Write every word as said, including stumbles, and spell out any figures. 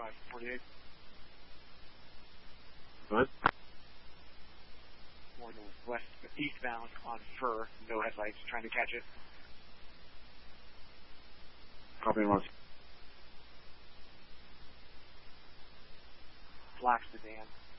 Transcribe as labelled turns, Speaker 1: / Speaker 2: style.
Speaker 1: five forty-eight.
Speaker 2: Good.
Speaker 1: More northwest, but eastbound on Fur, no headlights, trying to catch it.
Speaker 2: Copy one.
Speaker 1: Black sedan,